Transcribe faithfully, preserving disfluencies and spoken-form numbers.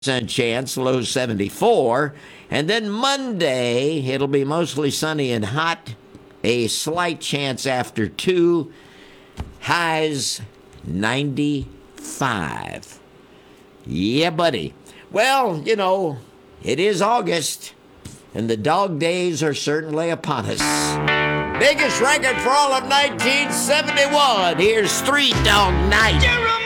percent chance, low seventy-four. And then Monday, it'll be mostly sunny and hot. A slight chance after two. Highs ninety-five. Yeah, buddy. Well, you know, it is August, and the dog days are certainly upon us. Biggest record for all of nineteen seventy-one. Here's Three Dog Night.